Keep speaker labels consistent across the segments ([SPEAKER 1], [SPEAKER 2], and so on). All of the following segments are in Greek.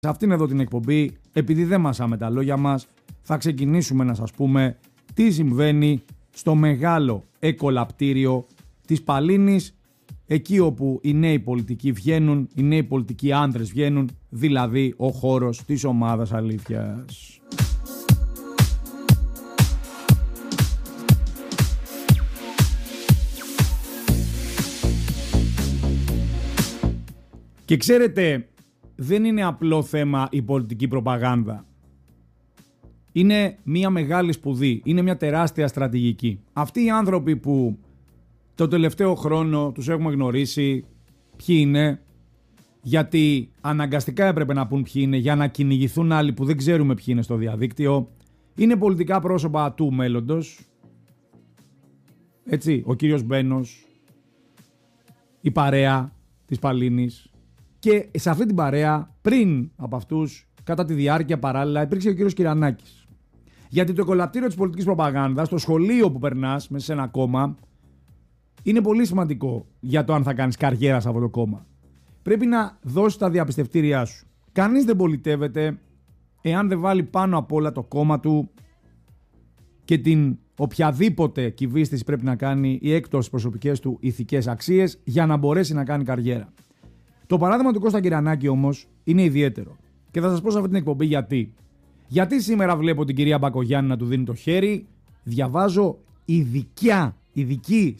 [SPEAKER 1] Σε αυτήν εδώ την εκπομπή, επειδή δεν μασάμε τα λόγια μας, θα ξεκινήσουμε να σας πούμε τι συμβαίνει στο μεγάλο εκολαπτήριο της Παλίνης, εκεί όπου οι νέοι πολιτικοί βγαίνουν, οι νέοι πολιτικοί άντρες βγαίνουν, δηλαδή ο χώρος της ομάδας αλήθειας. Και ξέρετε, δεν είναι απλό θέμα η πολιτική προπαγάνδα. Είναι μια μεγάλη σπουδή, είναι μια τεράστια στρατηγική. Αυτοί οι άνθρωποι που το τελευταίο χρόνο τους έχουμε γνωρίσει ποιοι είναι, γιατί αναγκαστικά έπρεπε να πούν ποιοι είναι για να κυνηγηθούν άλλοι που δεν ξέρουμε ποιοι είναι στο διαδίκτυο, είναι πολιτικά πρόσωπα του μέλλοντος. Έτσι, ο κύριος Μπένος, η παρέα της Παλίνης. Και σε αυτή την παρέα, πριν από αυτούς, κατά τη διάρκεια παράλληλα, υπήρξε ο κύριος Κυρανάκης. Γιατί το εκολαπτήριο της πολιτικής προπαγάνδας, το σχολείο που περνάς μέσα σε ένα κόμμα, είναι πολύ σημαντικό για το αν θα κάνεις καριέρα σε αυτό το κόμμα. Πρέπει να δώσεις τα διαπιστευτήριά σου. Κανείς δεν πολιτεύεται εάν δεν βάλει πάνω απ' όλα το κόμμα του και την οποιαδήποτε κυβίστηση πρέπει να κάνει ή έκτος προσωπικές του ηθικές αξίες για να μπορέσει να κάνει καριέρα. Το παράδειγμα του Κώστα Κυρανάκη όμως είναι ιδιαίτερο. Και θα σας πω σε αυτή την εκπομπή γιατί. Γιατί σήμερα βλέπω την κυρία Μπακογιάννη να του δίνει το χέρι, διαβάζω ειδική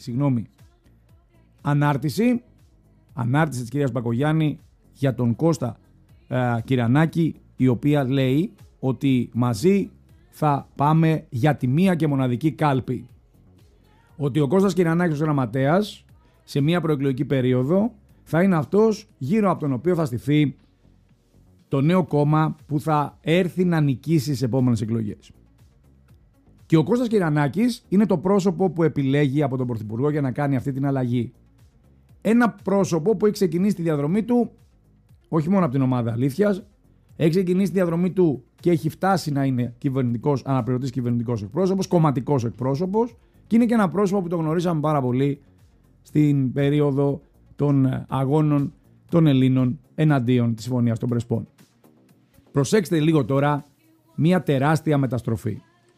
[SPEAKER 1] ανάρτηση της κυρίας Μπακογιάννη για τον Κώστα Κυρανάκη, η οποία λέει ότι μαζί θα πάμε για τη μία και μοναδική κάλπη. Ότι ο Κώστας Κυρανάκης ως γραμματέας σε μία προεκλογική περίοδο θα είναι αυτός γύρω από τον οποίο θα στηθεί το νέο κόμμα που θα έρθει να νικήσει στις επόμενες εκλογές. Και ο Κώστας Κυρανάκης είναι το πρόσωπο που επιλέγει από τον Πρωθυπουργό για να κάνει αυτή την αλλαγή. Ένα πρόσωπο που έχει ξεκινήσει τη διαδρομή του όχι μόνο από την ομάδα αλήθειας, έχει ξεκινήσει τη διαδρομή του και έχει φτάσει να είναι αναπληρωτής κυβερνητικός εκπρόσωπος, κομματικός εκπρόσωπος, και είναι και ένα πρόσωπο που το γνωρίσαμε πάρα πολύ στην περίοδο των αγώνων των Ελλήνων εναντίον της Συμφωνίας των Πρεσπών. Προσέξτε λίγο τώρα μια τεράστια μεταστροφή.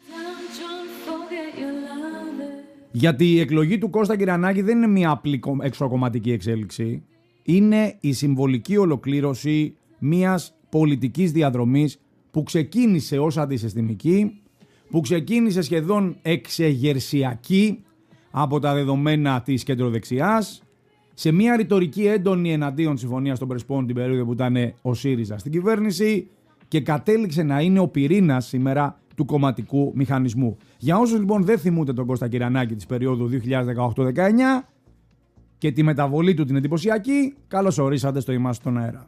[SPEAKER 1] Γιατί η εκλογή του Κώστα Κυρανάκη δεν είναι μια απλή εξωκομματική εξέλιξη. Είναι η συμβολική ολοκλήρωση μιας πολιτικής διαδρομής που ξεκίνησε ως αντισυστημική, που ξεκίνησε σχεδόν εξεγερσιακή από τα δεδομένα της κεντροδεξιάς, σε μια ρητορική έντονη εναντίον συμφωνίας των Πρεσπών την περίοδο που ήταν ο ΣΥΡΙΖΑ στην κυβέρνηση και κατέληξε να είναι ο πυρήνας σήμερα του κομματικού μηχανισμού. Για όσους λοιπόν δεν θυμούνται τον Κώστα Κυρανάκη της περίοδου 2018-19 και τη μεταβολή του την εντυπωσιακή, καλώς ορίσατε στο Είμαστε στον Αέρα.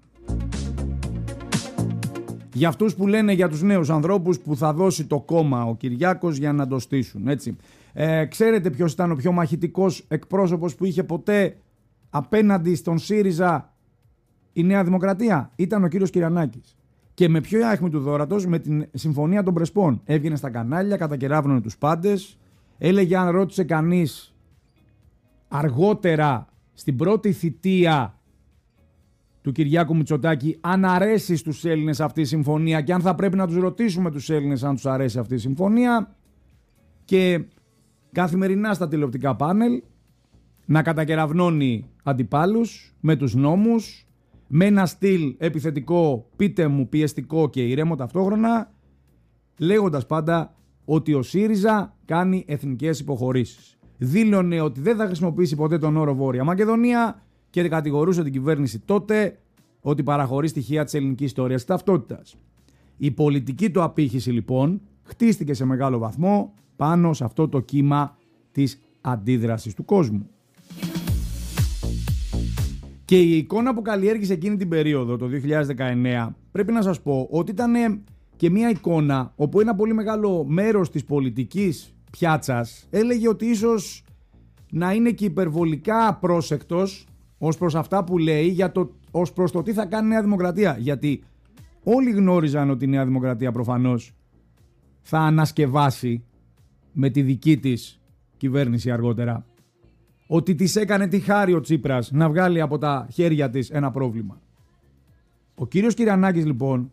[SPEAKER 1] Για αυτούς που λένε για τους νέους ανθρώπους που θα δώσει το κόμμα ο Κυριάκος για να το στήσουν, έτσι. Ξέρετε ποιος ήταν ο πιο μαχητικός εκπρόσωπος που είχε ποτέ απέναντι στον ΣΥΡΙΖΑ η Νέα Δημοκρατία? Ήταν ο κύριος Κυρανάκης. Και με ποιο άχνη του δώρατος? Με την Συμφωνία των Πρεσπών. Έβγαινε στα κανάλια, κατακεράβνωνε τους πάντες, έλεγε, αν ρώτησε κανείς αργότερα στην πρώτη θητεία του Κυριάκου Μητσοτάκη αν αρέσει στους Έλληνες αυτή η συμφωνία και αν θα πρέπει να τους ρωτήσουμε τους Έλληνες αν τους αρέσει αυτή η συμφωνία, και καθημερινά στα τηλεοπτικά πάνελ να κατακεραυνώνει αντιπάλους με τους νόμους, με ένα στυλ επιθετικό, πείτε μου, πιεστικό και ηρέμο ταυτόχρονα, λέγοντας πάντα ότι ο ΣΥΡΙΖΑ κάνει εθνικές υποχωρήσεις. Δήλωνε ότι δεν θα χρησιμοποιήσει ποτέ τον όρο Βόρεια Μακεδονία και κατηγορούσε την κυβέρνηση τότε ότι παραχωρεί στοιχεία της ελληνικής ιστορίας και ταυτότητας. Η πολιτική του απήχηση λοιπόν χτίστηκε σε μεγάλο βαθμό πάνω σε αυτό το κύμα της αντίδρασης του κόσμου. Και η εικόνα που καλλιέργησε εκείνη την περίοδο, το 2019, πρέπει να σας πω ότι ήταν και μια εικόνα όπου ένα πολύ μεγάλο μέρος της πολιτικής πιάτσας έλεγε ότι ίσως να είναι και υπερβολικά πρόσεκτος ως προς αυτά που λέει ως προς το τι θα κάνει η Νέα Δημοκρατία. Γιατί όλοι γνώριζαν ότι η Νέα Δημοκρατία προφανώς θα ανασκευάσει με τη δική της κυβέρνηση αργότερα. Ότι της έκανε τη χάρη ο Τσίπρας να βγάλει από τα χέρια της ένα πρόβλημα. Ο κύριος Κυρανάκης λοιπόν